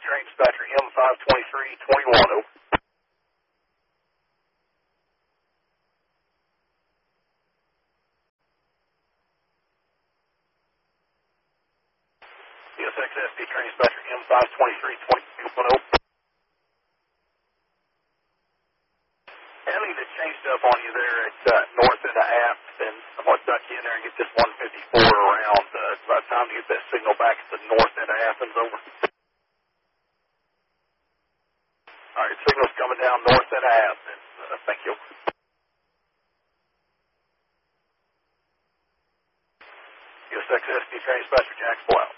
train dispatcher M52321, over. CSXSD train dispatcher M52321, over. Having it changed up on you there at north end of Apt, and I'm going to duck you in there and get this 154 around. It's about time to get that signal back at the north end of Athens, over. All right, signal's coming down north end of Athens. Thank you. USXSD train dispatcher Jacksonville out.